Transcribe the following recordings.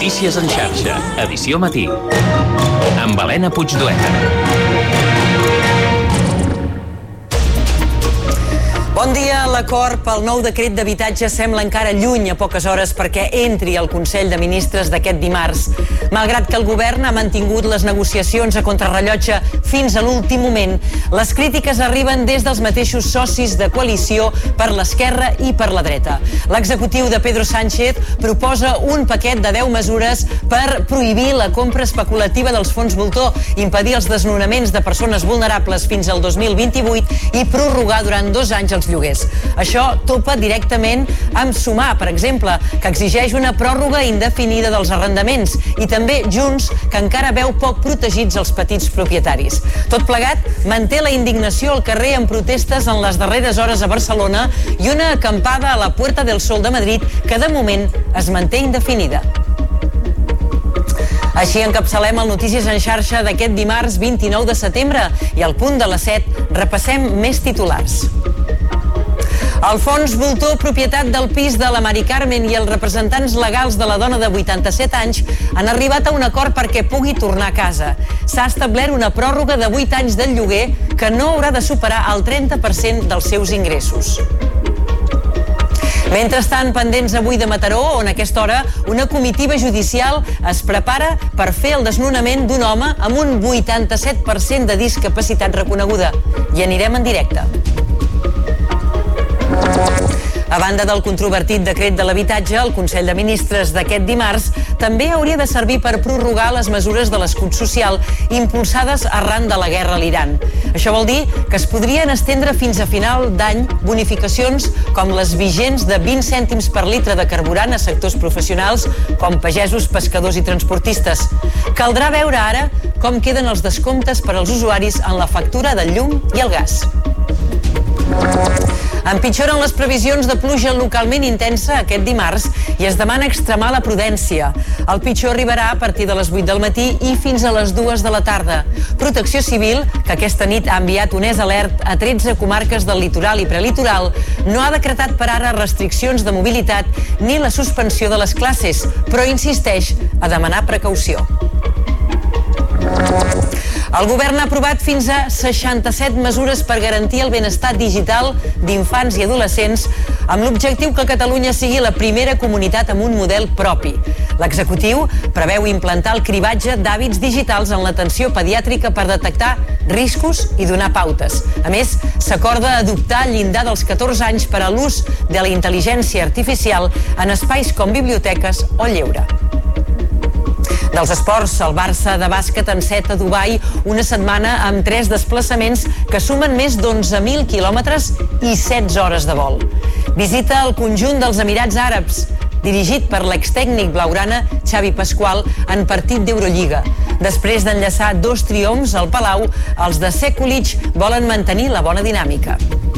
Notícies en xarxa, edició matí, amb Helena Puigdueta. Bon dia. L'acord pel nou decret d'habitatge sembla encara lluny a poques hores perquè entri al Consell de Ministres d'aquest dimarts. Malgrat que el govern ha mantingut les negociacions a contrarrellotge fins a l'últim moment, les crítiques arriben des dels mateixos socis de coalició per l'esquerra i per la dreta. L'executiu de Pedro Sánchez proposa un paquet de 10 mesures per prohibir la compra especulativa dels fons voltor, impedir els desnonaments de persones vulnerables fins al 2028 i prorrogar durant 2 anys els lloguers. Això topa directament amb Sumar, per exemple, que exigeix una pròrroga indefinida dels arrendaments, i també Junts, que encara veu poc protegits els petits propietaris. Tot plegat manté la indignació al carrer en protestes en les darreres hores a Barcelona i una acampada a la Puerta del Sol de Madrid que de moment es manté indefinida. Així encapçalem el Notícies en xarxa d'aquest dimarts 29 de setembre i al punt de les 7 repassem més titulars. El fons voltor, propietat del pis de la Mari Carmen, i els representants legals de la dona de 87 anys han arribat a un acord perquè pugui tornar a casa. S'ha establert una pròrroga de 8 anys del lloguer que no haurà de superar el 30% dels seus ingressos. Mentrestant, pendents avui de Mataró, on a aquesta hora una comitiva judicial es prepara per fer el desnonament d'un home amb un 87% de discapacitat reconeguda. I anirem en directe. A banda del controvertit decret de l'habitatge, el Consell de Ministres d'aquest dimarts també hauria de servir per prorrogar les mesures de l'escut social impulsades arran de la guerra a l'Iran. Això vol dir que es podrien estendre fins a final d'any bonificacions com les vigents de 20 cèntims per litre de carburant a sectors professionals com pagesos, pescadors i transportistes. Caldrà veure ara com queden els descomptes per als usuaris en la factura del llum i el gas. Empitjoren les previsions de pluja localment intensa aquest dimarts i es demana extremar la prudència. El pitjor arribarà a partir de les 8 del matí i fins a les 2 de la tarda. Protecció Civil, que aquesta nit ha enviat un alert a 13 comarques del litoral i prelitoral, no ha decretat per ara restriccions de mobilitat ni la suspensió de les classes, però insisteix a demanar precaució. El govern ha aprovat fins a 67 mesures per garantir el benestar digital d'infants i adolescents amb l'objectiu que Catalunya sigui la primera comunitat amb un model propi. L'executiu preveu implantar el cribatge d'hàbits digitals en l'atenció pediàtrica per detectar riscos i donar pautes. A més, s'acorda adoptar el llindar dels 14 anys per a l'ús de la intel·ligència artificial en espais com biblioteques o lleure. Dels esports, el Barça de bàsquet enceta a Dubai una setmana amb 3 desplaçaments que sumen més d'11.000 quilòmetres i 16 hores de vol. Visita el conjunt dels Emirats Àrabs, dirigit per l'extècnic blaugrana Xavi Pasqual en partit d'Eurolliga. Després d'enllaçar 2 triomfs al Palau, els de Sekulic volen mantenir la bona dinàmica.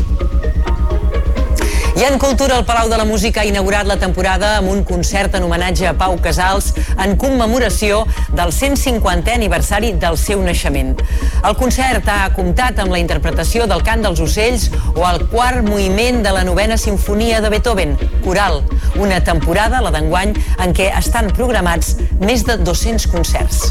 I en cultura, el Palau de la Música ha inaugurat la temporada amb un concert en homenatge a Pau Casals en commemoració del 150è aniversari del seu naixement. El concert ha comptat amb la interpretació del Cant dels Ocells o el 4º moviment de la 9ª Simfonia de Beethoven, coral, una temporada, la d'enguany, en què estan programats més de 200 concerts.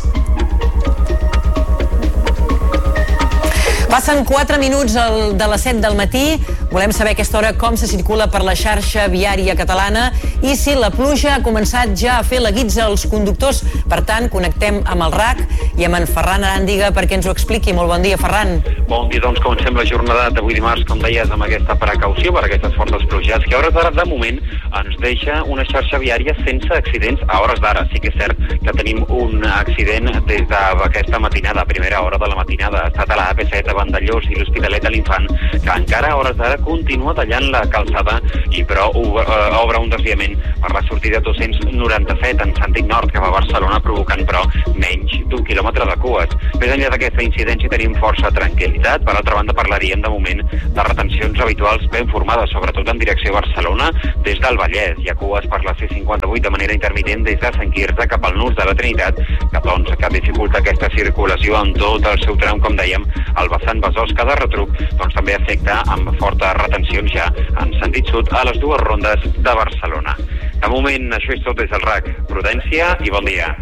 Passen 4 minuts de les 7 del matí. Volem saber a aquesta hora com se circula per la xarxa viària catalana i si la pluja ha començat ja a fer la guitza als conductors. Per tant, connectem amb el RAC i amb en Ferran Aràndiga perquè ens ho expliqui. Molt bon dia, Ferran. Bon dia, doncs comencem la jornada d'avui dimarts, com deies, amb aquesta precaució per aquestes fortes plujades que a hores d'ara, de moment, ens deixa una xarxa viària sense accidents a hores d'ara. Sí que és cert que tenim un accident des d'aquesta matinada, a primera hora de la matinada. Ha estat a la AP7 a Vandellós i l'Hospitalet de l'Infant, que encara a hores d'ara continua tallant la calçada i però obre un desviament per la sortida 297 en sentit nord cap a Barcelona, provocant però menys d'1 quilòmetre de cues. Més enllà d'aquesta incidència tenim força tranquil·litat. Per altra banda, parlaríem de moment de retencions habituals ben formades, sobretot en direcció a Barcelona des del Vallès. Hi ha cues per la C58 de manera intermitent des de Sant Quirze cap al nus de la Trinitat, que dificulta aquesta circulació en tot el seu tram, com dèiem, el vessant Besòs. Cada retruc també afecta amb fortes retencions ja en sentit sud a les 2 rondes de Barcelona. De moment, això és tot des del RAC. Prudència i bon dia.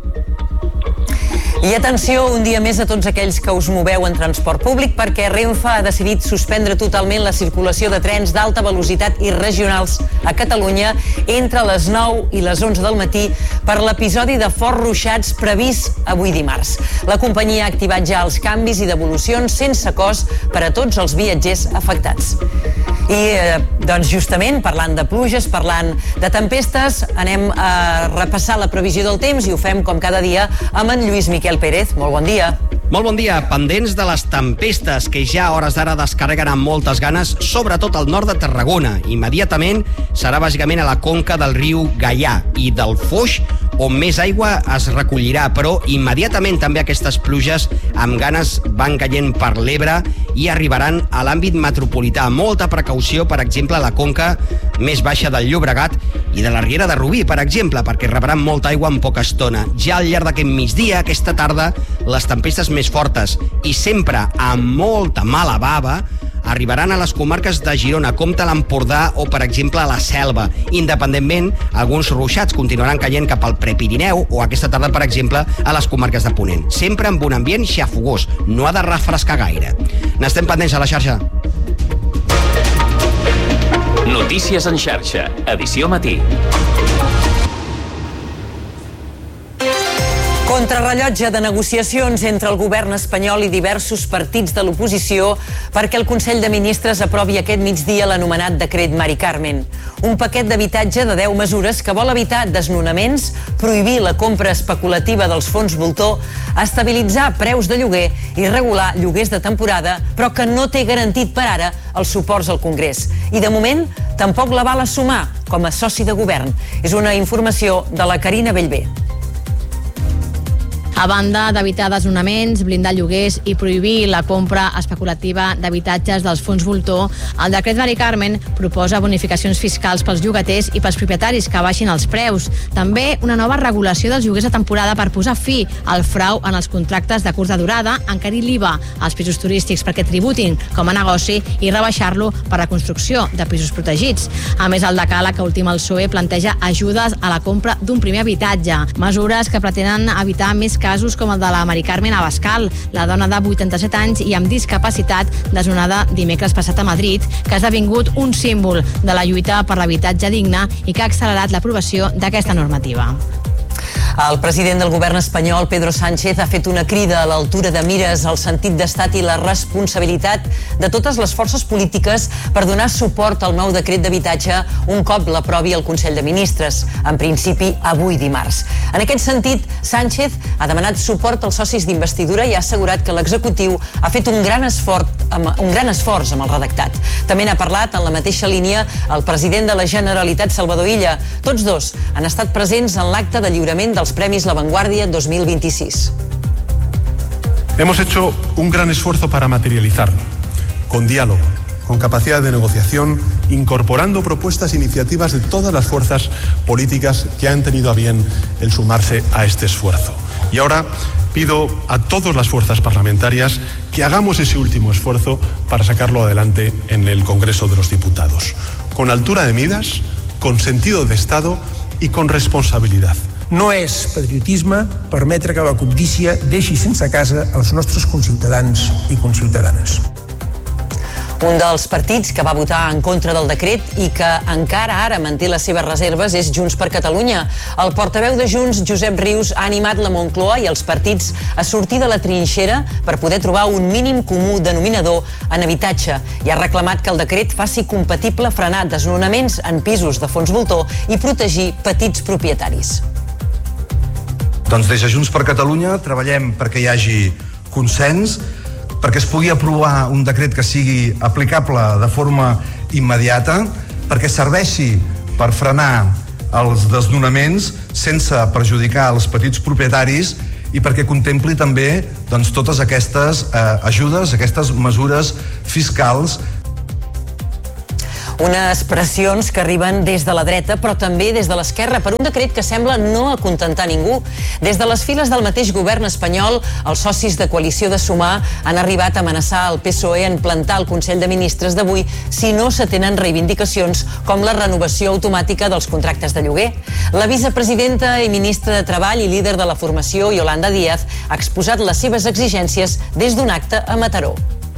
I atenció, un dia més a tots aquells que us moveu en transport públic, perquè Renfe ha decidit suspendre totalment la circulació de trens d'alta velocitat i regionals a Catalunya entre les 9 i les 11 del matí per l'episodi de forts ruixats previst avui dimarts. La companyia ha activat ja els canvis i devolucions sense cost per a tots els viatgers afectats. I, doncs, justament, parlant de pluges, parlant de tempestes, anem a repassar la previsió del temps i ho fem, com cada dia, amb en Lluís Miquel Pérez. Molt bon dia. Molt bon dia. Pendents de les tempestes que ja a hores d'ara descarreguen amb moltes ganes, sobretot al nord de Tarragona. Immediatament serà bàsicament a la conca del riu Gaià i del Foix, on més aigua es recollirà, però immediatament també aquestes pluges amb ganes van caient per l'Ebre i arribaran a l'àmbit metropolità. Molta precaució, per exemple, a la conca més baixa del Llobregat i de la Riera de Rubí, per exemple, perquè rebran molta aigua en poca estona. Ja al llarg d'aquest migdia, aquesta tarda, les tempestes més fortes i sempre amb molta mala bava arribaran a les comarques de Girona, Comte, l'Empordà o, per exemple, a la Selva. Independentment, alguns ruixats continuaran caient cap al Prepirineu o aquesta tarda, per exemple, a les comarques de Ponent. Sempre amb un ambient xafogós. No ha de refrescar gaire. N'estem pendents a la xarxa. Notícies en xarxa, edició matí. Contrarrellotge de negociacions entre el govern espanyol i diversos partits de l'oposició perquè el Consell de Ministres aprovi aquest migdia l'anomenat decret Mari Carmen. Un paquet d'habitatge de 10 mesures que vol evitar desnonaments, prohibir la compra especulativa dels fons voltor, estabilitzar preus de lloguer i regular lloguers de temporada, però que no té garantit per ara els suports al Congrés. I de moment tampoc la val assumar com a soci de govern. És una informació de la Carina Bellver. A banda d'evitar desnonaments, blindar lloguers i prohibir la compra especulativa d'habitatges dels fons voltor, el decret Mari Carmen proposa bonificacions fiscals pels llogaters i pels propietaris que baixin els preus. També una nova regulació dels lloguers de temporada per posar fi al frau en els contractes de curta durada, encarir l'IVA als pisos turístics perquè tributin com a negoci i rebaixar-lo per a la construcció de pisos protegits. A més, el decàleg que ultima el PSOE planteja ajudes a la compra d'un primer habitatge, mesures que pretenen evitar més casos com el de la Mari Carmen Abascal, la dona de 87 anys i amb discapacitat desnonada dimecres passat a Madrid, que ha esdevingut un símbol de la lluita per l'habitatge digne i que ha accelerat l'aprovació d'aquesta normativa. El president del govern espanyol, Pedro Sánchez, ha fet una crida a l'altura de mires al sentit d'estat i la responsabilitat de totes les forces polítiques per donar suport al nou decret d'habitatge un cop l'aprovi el Consell de Ministres, en principi avui dimarts. En aquest sentit, Sánchez ha demanat suport als socis d'investidura i ha assegurat que l'executiu ha fet un gran esforç amb el redactat. També n'ha parlat en la mateixa línia el president de la Generalitat, Salvador Illa. Tots dos han estat presents en l'acte de lliurament dels Premis La Vanguardia 2026. Hemos hecho un gran esfuerzo para materializarlo, con diálogo, con capacidad de negociación, incorporando propuestas e iniciativas de todas las fuerzas políticas que han tenido a bien el sumarse a este esfuerzo. Y ahora pido a todas las fuerzas parlamentarias que hagamos ese último esfuerzo para sacarlo adelante en el Congreso de los Diputados, con altura de miras, con sentido de Estado y con responsabilidad. No és patriotisme permetre que la cobdícia deixi sense casa els nostres conciutadans i conciutadanes. Un dels partits que va votar en contra del decret i que encara ara manté les seves reserves és Junts per Catalunya. El portaveu de Junts, Josep Rius, ha animat la Moncloa i els partits a sortir de la trinxera per poder trobar un mínim comú denominador en habitatge i ha reclamat que el decret faci compatible frenar desnonaments en pisos de fons voltor i protegir petits propietaris. Doncs des de Junts per Catalunya treballem perquè hi hagi consens, perquè es pugui aprovar un decret que sigui aplicable de forma immediata, perquè serveixi per frenar els desnonaments sense perjudicar els petits propietaris i perquè contempli també totes aquestes ajudes, aquestes mesures fiscals. Unes pressions que arriben des de la dreta, però també des de l'esquerra, per un decret que sembla no acontentar ningú. Des de les files del mateix govern espanyol, els socis de coalició de Sumar han arribat a amenaçar el PSOE en plantar el Consell de Ministres d'avui si no s'atenen reivindicacions com la renovació automàtica dels contractes de lloguer. La vicepresidenta i ministra de Treball i líder de la formació, Yolanda Díaz, ha exposat les seves exigències des d'un acte a Mataró.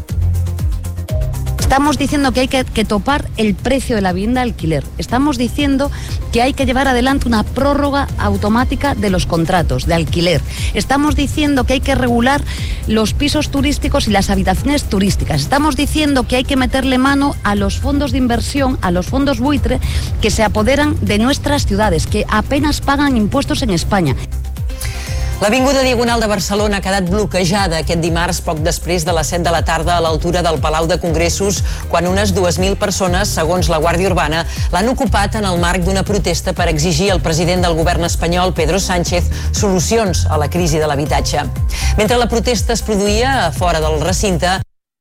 Estamos diciendo que hay que topar el precio de la vivienda de alquiler. Estamos diciendo que hay que llevar adelante una prórroga automática de los contratos de alquiler. Estamos diciendo que hay que regular los pisos turísticos y las habitaciones turísticas. Estamos diciendo que hay que meterle mano a los fondos de inversión, a los fondos buitre que se apoderan de nuestras ciudades, que apenas pagan impuestos en España. L'avinguda Diagonal de Barcelona ha quedat bloquejada aquest dimarts poc després de les 7 de la tarda a l'altura del Palau de Congressos, quan unes 2.000 persones, segons la Guàrdia Urbana, l'han ocupat en el marc d'una protesta per exigir al president del govern espanyol, Pedro Sánchez, solucions a la crisi de l'habitatge. Mentre la protesta es produïa fora del recinte,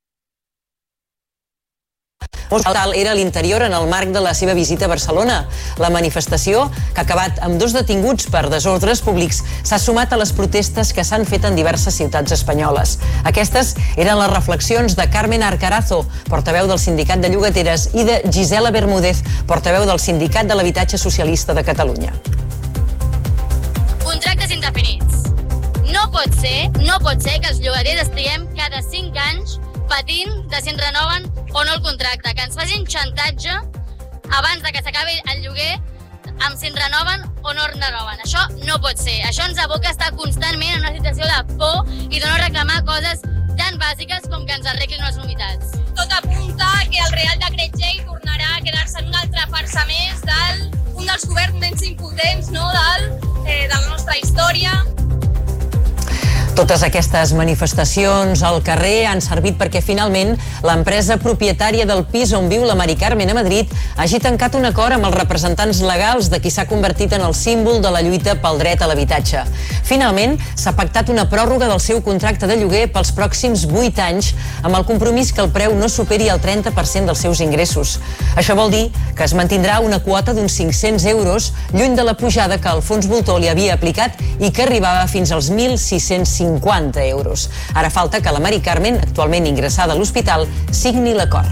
era a l'interior en el marc de la seva visita a Barcelona. La manifestació, que ha acabat amb 2 detinguts per desordres públics, s'ha sumat a les protestes que s'han fet en diverses ciutats espanyoles. Aquestes eren les reflexions de Carmen Arcarazo, portaveu del Sindicat de Llogateres, i de Gisela Bermúdez, portaveu del Sindicat de l'Habitatge Socialista de Catalunya. Contractes indefinits. No pot ser que els llogaters estiguem cada 5 anys patint de si ens renoven o no el contracte, que ens facin xantatge abans de que s'acabi el lloguer amb si ens renoven o no ens renoven. Això no pot ser. Això ens aboca a estar constantment en una situació de por i de no reclamar coses tan bàsiques com que ens arreglin les humitats. Tot apunta que el Real Decret Llei tornarà a quedar-se en una altra farsa més d'un dels governs menys impotents de la nostra història. Totes aquestes manifestacions al carrer han servit perquè finalment l'empresa propietària del pis on viu la Mari Carmen a Madrid hagi tancat un acord amb els representants legals de qui s'ha convertit en el símbol de la lluita pel dret a l'habitatge. Finalment, s'ha pactat una pròrroga del seu contracte de lloguer pels pròxims 8 anys amb el compromís que el preu no superi el 30% dels seus ingressos. Això vol dir que es mantindrà una quota d'uns 500 euros lluny de la pujada que el fons voltor li havia aplicat i que arribava fins als 1.650 euros. Ara falta que la Mari Carmen, actualment ingressada a l'hospital, signi l'acord.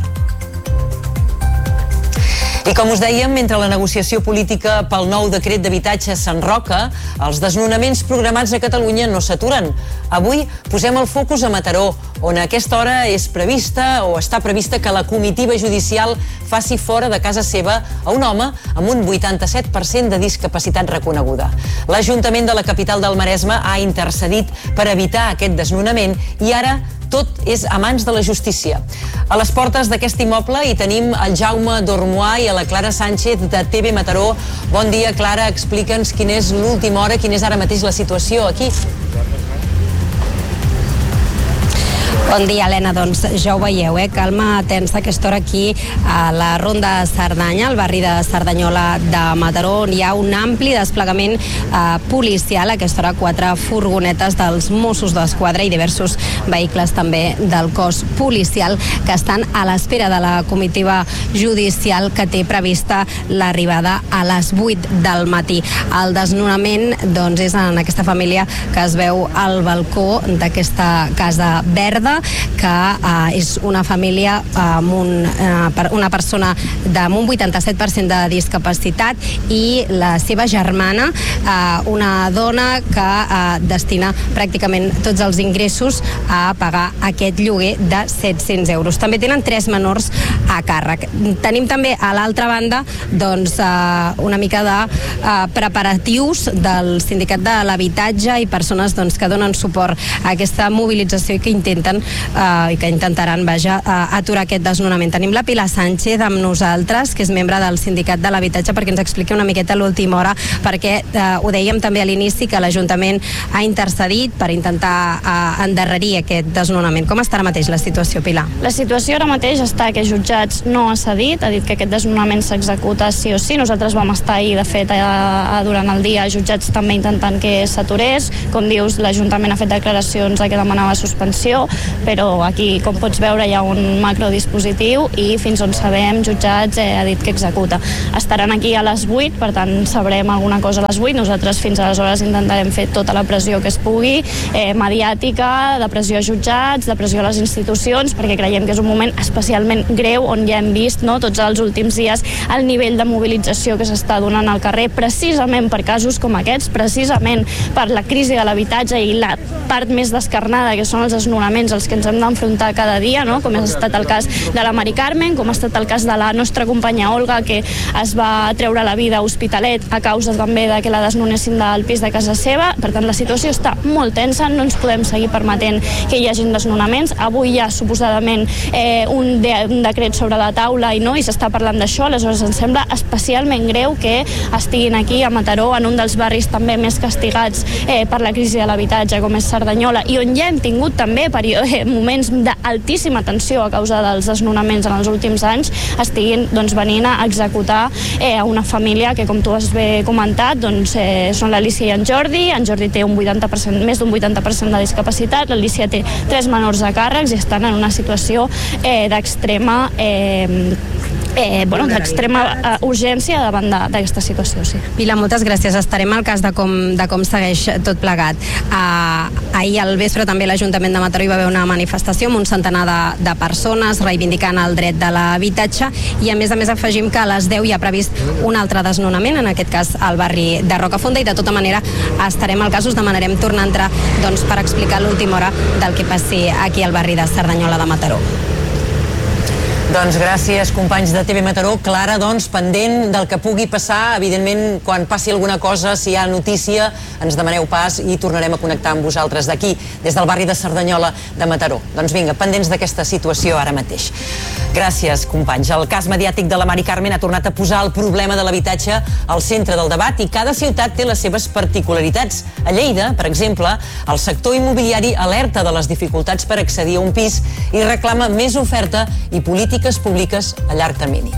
I com us dèiem, mentre la negociació política pel nou decret d'habitatge s'enroca, els desnonaments programats a Catalunya no s'aturen. Avui posem el focus a Mataró, on a aquesta hora és prevista o està prevista que la comitiva judicial faci fora de casa seva a un home amb un 87% de discapacitat reconeguda. L'Ajuntament de la capital del Maresme ha intercedit per evitar aquest desnonament i ara tot és a mans de la justícia. A les portes d'aquest immoble hi tenim el Jaume Dormois i a la Clara Sánchez de TV Mataró. Bon dia, Clara, explica'ns quina és l'última hora, quina és ara mateix la situació aquí. Bon dia, Helena. Doncs ja ho veieu, calma tensa aquesta hora aquí a la Ronda de Cerdanya, al barri de Cerdanyola de Mataró, on hi ha un ampli desplegament policial. A aquesta hora 4 furgonetes dels Mossos d'Esquadra i diversos vehicles també del cos policial que estan a l'espera de la comitiva judicial que té prevista l'arribada a les 8 del matí. El desnonament doncs, és en aquesta família que es veu al balcó d'aquesta casa verda, que és una família amb una persona amb un 87% de discapacitat i la seva germana, una dona que destina pràcticament tots els ingressos a pagar aquest lloguer de 700 euros. També tenen 3 menors a càrrec. Tenim també a l'altra banda doncs, una mica de preparatius del Sindicat de l'Habitatge i persones doncs, que donen suport a aquesta mobilització i que intenten i que intentaran aturar aquest desnonament. Tenim la Pilar Sánchez amb nosaltres, que és membre del Sindicat de l'Habitatge, perquè ens expliqui una miqueta a l'última hora, perquè ho dèiem també a l'inici que l'Ajuntament ha intercedit per intentar endarrerir aquest desnonament. Com està ara mateix la situació, Pilar? La situació ara mateix està que Jutjats no ha cedit, ha dit que aquest desnonament s'executa sí o sí. Nosaltres vam estar ahir, de fet, durant el dia, Jutjats també intentant que s'aturés. Com dius, l'Ajuntament ha fet declaracions que demanava suspensió. però aquí, com pots veure, hi ha un macrodispositiu i fins on sabem, jutjats ha dit que executa. Estaran aquí a les 8, per tant sabrem alguna cosa a les 8. Nosaltres fins aleshores intentarem fer tota la pressió que es pugui, mediàtica, de pressió a jutjats, de pressió a les institucions, perquè creiem que és un moment especialment greu on ja hem vist tots els últims dies el nivell de mobilització que s'està donant al carrer, precisament per casos com aquests, precisament per la crisi de l'habitatge i la part més descarnada, que són els desnonaments als que ens hem d'enfrontar cada dia, com ha estat el cas de la Mari Carmen, com ha estat el cas de la nostra companya Olga, que es va treure la vida a Hospitalet a causa també de que la desnonessin del pis de casa seva. Per tant, la situació està molt tensa, no ens podem seguir permetent que hi hagin desnonaments. Avui hi ha suposadament un decret sobre la taula i s'està parlant d'això, aleshores ens sembla especialment greu que estiguin aquí a Mataró, en un dels barris també més castigats per la crisi de l'habitatge, com és Cerdanyola, i on ja hem tingut també moments d'altíssima tensió a causa dels desnonaments en els últims anys, estiguin venint a executar a una família que, com tu has bé comentat, són l'Alícia i en Jordi. En Jordi té més d'un 80% de discapacitat, l'Alícia té 3 menors a càrrecs i estan en una situació d'extrema urgència davant d'aquesta situació. Sí. Pilar, moltes gràcies. Estarem al cas de com segueix tot plegat. Ahir al vespre també l'Ajuntament de Mataró hi va haver una manifestació amb un centenar de persones reivindicant el dret de l'habitatge i a més afegim que a les 10 hi ha previst un altre desnonament, en aquest cas al barri de Rocafonda, i de tota manera estarem al cas, us demanarem tornar a entrar per explicar l'última hora del que passi aquí al barri de Cerdanyola de Mataró. Doncs gràcies, companys de TV Mataró. Clara, pendent del que pugui passar, evidentment, quan passi alguna cosa, si hi ha notícia, ens demaneu pas i tornarem a connectar amb vosaltres d'aquí, des del barri de Cerdanyola de Mataró. Doncs vinga, pendents d'aquesta situació ara mateix. Gràcies, companys. El cas mediàtic de la Mari Carmen ha tornat a posar el problema de l'habitatge al centre del debat i cada ciutat té les seves particularitats. A Lleida, per exemple, el sector immobiliari alerta de les dificultats per accedir a un pis i reclama més oferta i polítiques públiques a llarg termini.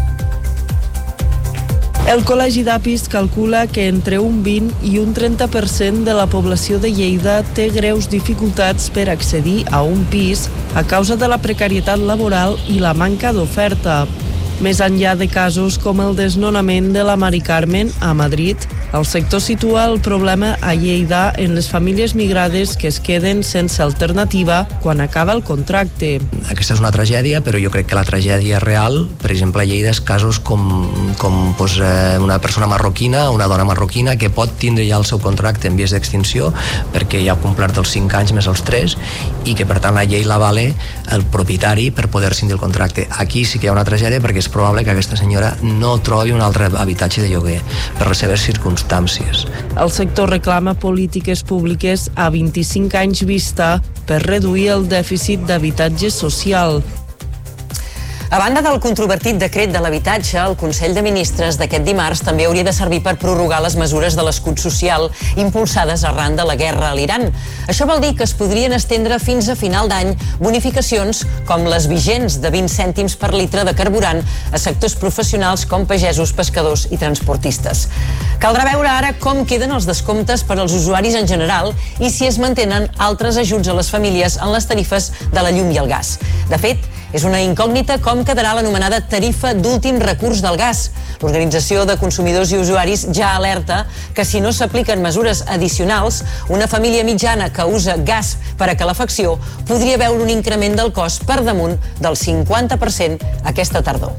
El Col·legi d'Apis calcula que entre un 20 i un 30% de la població de Lleida té greus dificultats per accedir a un pis a causa de la precarietat laboral i la manca d'oferta. Més enllà de casos com el desnonament de la Mari Carmen a Madrid, el sector situa el problema a Lleida en les famílies migrades que es queden sense alternativa quan acaba el contracte. Aquesta és una tragèdia, però jo crec que la tragèdia real, per exemple, a Lleida, és casos com una persona marroquina, una dona marroquina que pot tindre ja el seu contracte en vies d'extinció perquè ja ha complert els 5 anys més els 3 i que per tant la llei l'avala el propietari per poder cindir el contracte. Aquí sí que hi ha una tragèdia perquè és probable que aquesta senyora no trobi un altre habitatge de lloguer per les seves circumstàncies. El sector reclama polítiques públiques a 25 anys vista per reduir el dèficit d'habitatge social. A banda del controvertit decret de l'habitatge, el Consell de Ministres d'aquest dimarts també hauria de servir per prorrogar les mesures de l'escut social impulsades arran de la guerra a l'Iran. Això vol dir que es podrien estendre fins a final d'any bonificacions com les vigents de 20 cèntims per litre de carburant a sectors professionals com pagesos, pescadors i transportistes. Caldrà veure ara com queden els descomptes per als usuaris en general i si es mantenen altres ajuts a les famílies en les tarifes de la llum i el gas. De fet, és una incògnita com quedarà l'anomenada tarifa d'últim recurs del gas. L'Organització de Consumidors i Usuaris ja alerta que si no s'apliquen mesures addicionals, una família mitjana que usa gas per a calefacció podria veure un increment del cost per damunt del 50% aquesta tardor.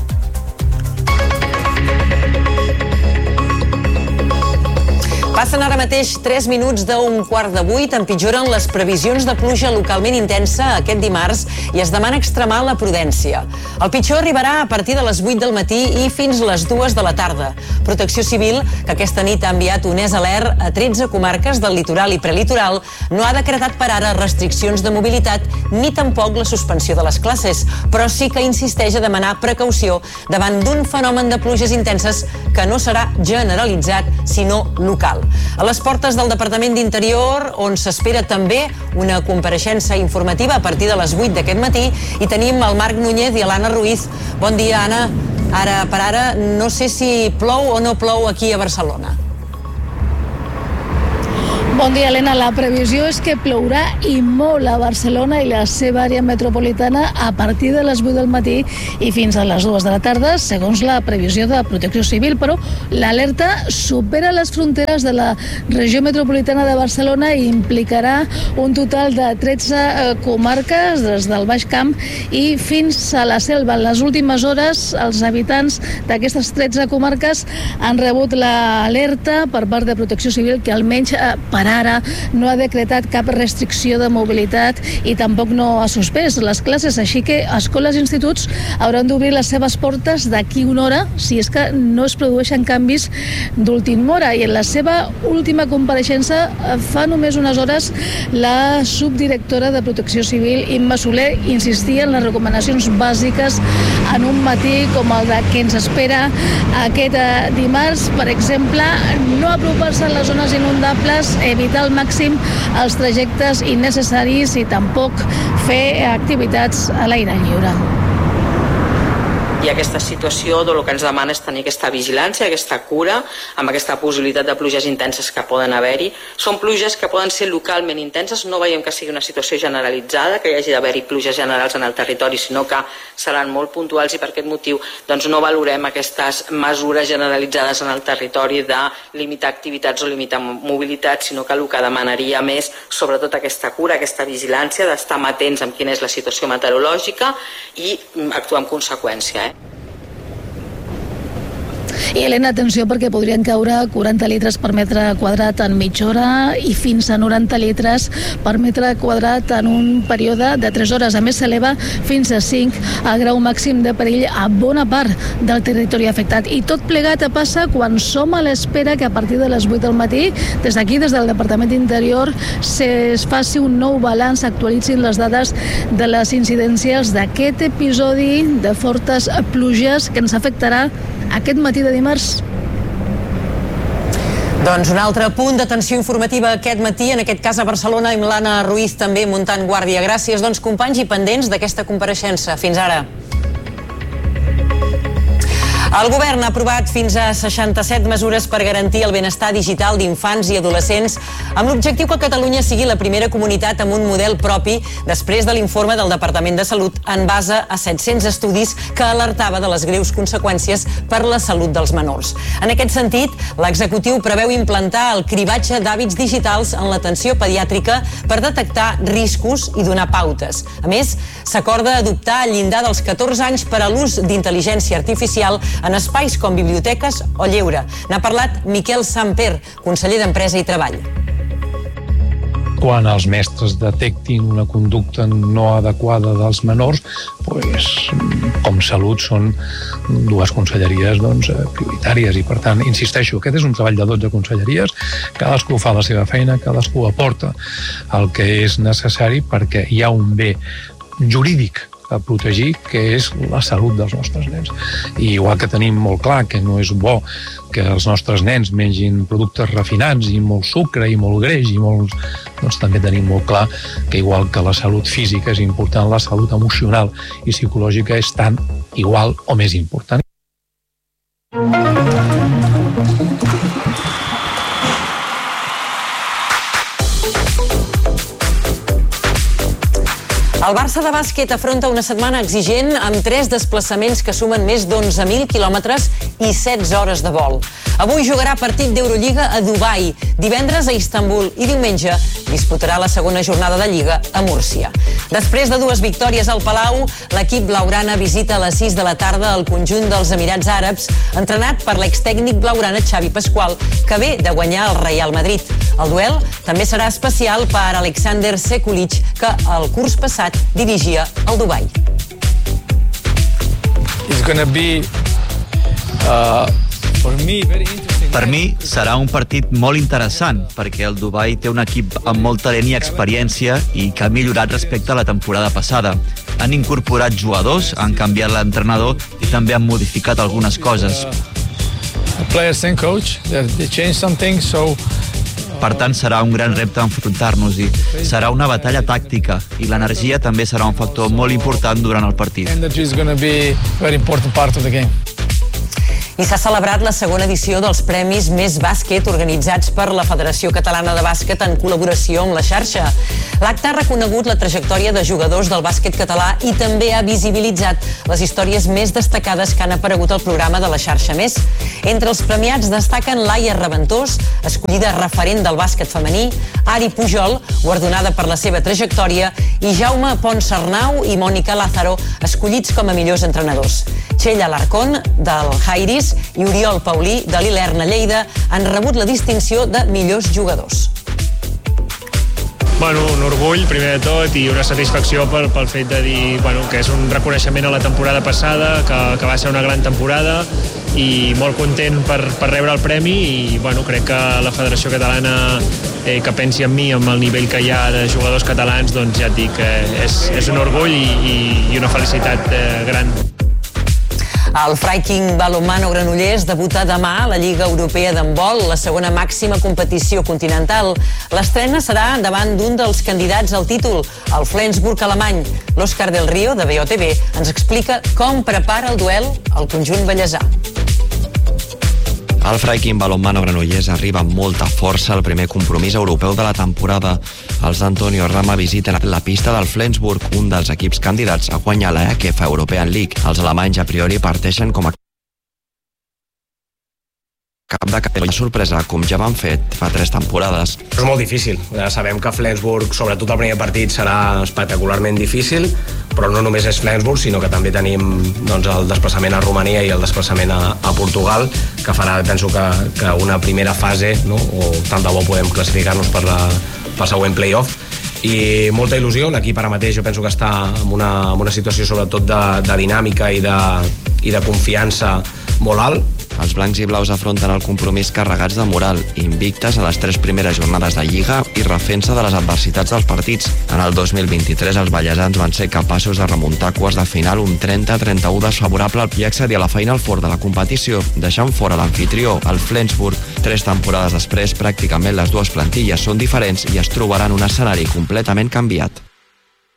Passen ara mateix 3 minuts d'un 7:15, empitjoren les previsions de pluja localment intensa aquest dimarts i es demana extremar la prudència. El pitjor arribarà a partir de les 8 del matí i fins les 2 de la tarda. Protecció Civil, que aquesta nit ha enviat un alert a 13 comarques del litoral i prelitoral, no ha decretat per ara restriccions de mobilitat ni tampoc la suspensió de les classes, però sí que insisteix a demanar precaució davant d'un fenomen de pluges intenses que no serà generalitzat, sinó local. A les portes del Departament d'Interior, on s'espera també una compareixença informativa a partir de les 8 d'aquest matí, i tenim el Marc Núñez i l'Anna Ruiz. Bon dia, Anna. Ara per ara, no sé si plou o no plou aquí a Barcelona. Bon dia, Helena. La previsió és que plourà i molt a Barcelona i la seva àrea metropolitana a partir de les 8 del matí i fins a les 2 de la tarda, segons la previsió de Protecció Civil, però l'alerta supera les fronteres de la regió metropolitana de Barcelona i implicarà un total de 13 comarques, des del Baix Camp i fins a la Selva. En les últimes hores, els habitants d'aquestes 13 comarques han rebut l'alerta per part de Protecció Civil, que almenys per ara no ha decretat cap restricció de mobilitat i tampoc no ha suspès les classes, així que escoles i instituts hauran d'obrir les seves portes d'aquí una hora si és que no es produeixen canvis d'última hora. I en la seva última compareixença fa només unes hores, la subdirectora de Protecció Civil, Imma Soler, insistia en les recomanacions bàsiques en un matí com el que ens espera aquest dimarts. Per exemple, no apropar-se a les zones inundables, evitar al màxim els trajectes innecessaris i tampoc fer activitats a l'aire lliure. I aquesta situació el que ens demana és tenir aquesta vigilància, aquesta cura, amb aquesta possibilitat de pluges intenses que poden haver-hi. Són pluges que poden ser localment intenses, no veiem que sigui una situació generalitzada, que hi hagi d'haver-hi pluges generals en el territori, sinó que seran molt puntuals i per aquest motiu no valorem aquestes mesures generalitzades en el territori de limitar activitats o limitar mobilitat, sinó que el que demanaria més, sobretot aquesta cura, aquesta vigilància, d'estar amatents amb quina és la situació meteorològica i actuar en conseqüència. I Helena, atenció, perquè podrien caure 40 litres per metre quadrat en mitja hora i fins a 90 litres per metre quadrat en un període de 3 hores. A més, s'eleva fins a 5 el grau màxim de perill a bona part del territori afectat. I tot plegat passa quan som a l'espera que a partir de les 8 del matí, des d'aquí, des del Departament d'Interior, es faci un nou balanç, actualitzin les dades de les incidències d'aquest episodi de fortes pluges que ens afectarà aquest matí de dimarts. Doncs un altre punt d'atenció informativa aquest matí, en aquest cas a Barcelona, amb l'Anna Ruiz també muntant guàrdia. Gràcies, companys, i pendents d'aquesta compareixença. Fins ara. El govern ha aprovat fins a 67 mesures per garantir el benestar digital d'infants i adolescents amb l'objectiu que Catalunya sigui la primera comunitat amb un model propi després de l'informe del Departament de Salut en base a 700 estudis que alertava de les greus conseqüències per la salut dels menors. En aquest sentit, l'executiu preveu implantar el cribatge d'hàbits digitals en l'atenció pediàtrica per detectar riscos i donar pautes. A més, s'acorda adoptar el llindar dels 14 anys per a l'ús d'intel·ligència artificial en espais com biblioteques o lleure. N'ha parlat Miquel Samper, conseller d'Empresa i Treball. Quan els mestres detectin una conducta no adequada dels menors, com Salut són dues conselleries prioritàries i, per tant, insisteixo, aquest és un treball de 12 conselleries, cadascú fa la seva feina, cadascú aporta el que és necessari perquè hi ha un bé jurídic a protegir, que és la salut dels nostres nens. I igual que tenim molt clar que no és bo que els nostres nens mengin productes refinats i molt sucre i molt greix i molt... doncs també tenim molt clar que igual que la salut física és important, la salut emocional i psicològica és tan igual o més important. El Barça de bàsquet afronta una setmana exigent amb 3 desplaçaments que sumen més d'11.000 quilòmetres i 16 hores de vol. Avui jugarà partit d'Eurolliga a Dubai, divendres a Istanbul i diumenge disputarà la segona jornada de Lliga a Múrcia. Després de 2 victòries al Palau, l'equip blaugrana visita a les 6 de la tarda el conjunt dels Emirats Àrabs, entrenat per l'extècnic blaugrana Xavi Pasqual, que ve de guanyar el Real Madrid. El duel també serà especial per Alexander Sekulic, que el curs passat dirigia el Dubai. Per mi serà un partit molt interessant perquè el Dubai té un equip amb molt talent i experiència i que ha millorat respecte a la temporada passada. Han incorporat jugadors, han canviat l'entrenador i també han modificat algunes coses. Per tant, serà un gran repte enfrontar-nos-hi. Serà una batalla tàctica i l'energia també serà un factor molt important durant el partit. I s'ha celebrat la segona edició dels Premis Més Bàsquet organitzats per la Federació Catalana de Bàsquet en col·laboració amb la xarxa. L'acte ha reconegut la trajectòria de jugadors del bàsquet català i també ha visibilitzat les històries més destacades que han aparegut al programa de la xarxa Més. Entre els premiats destaquen Laia Reventós, escollida referent del bàsquet femení, Ari Pujol, guardonada per la seva trajectòria, i Jaume Ponsarnau i Mònica Lázaro, escollits com a millors entrenadors. Txell Alarcón, del Jairis, i Oriol Paulí, de l'Ilerna Lleida, han rebut la distinció de millors jugadors. Bueno, un orgull, primer de tot, i una satisfacció pel fet de dir que és un reconeixement a la temporada passada, que va ser una gran temporada, i molt content per rebre el premi, i crec que la Federació Catalana que pensi en mi, amb el nivell que hi ha de jugadors catalans, doncs ja et dic, és un orgull i una felicitat gran. El Freiking Balonmano Granollers debuta demà a la Lliga Europea d'Handbol, la segona màxima competició continental. L'estrena serà davant d'un dels candidats al títol, el Flensburg alemany. L'Òscar del Río, de BOTV, ens explica com prepara el duel al conjunt bellesà. El Freiking Balonmano Granollers arriba amb molta força al primer compromís europeu de la temporada. Els d'Antonio Rama visiten la pista del Flensburg, un dels equips candidats a guanyar la EKF European League. Els alemanys a priori parteixen com a cap de capella sorpresa, com ja van fet fa 3 temporades. És molt difícil. Ja sabem que Flensburg, sobretot el primer partit, serà espectacularment difícil, però no només és Flensburg, sinó que també tenim el desplaçament a Romania i el desplaçament a Portugal, que farà, penso, que una primera fase, o tant de bo podem classificar-nos per següent play-off. I molta il·lusió, l'equip ara mateix jo penso que està en una situació sobretot de dinàmica i de confiança molt alt. Els blancs i blaus afronten el compromís carregats de moral, invictes a les 3 primeres jornades de Lliga i refent-se de les adversitats dels partits. En el 2023 els ballesans van ser capaços de remuntar quarts de final un 30-31 desfavorable i accedir a la Final Four de la competició, deixant fora l'anfitrió, el Flensburg. 3 temporades després, pràcticament les dues plantilles són diferents i es trobaran un escenari completament canviat.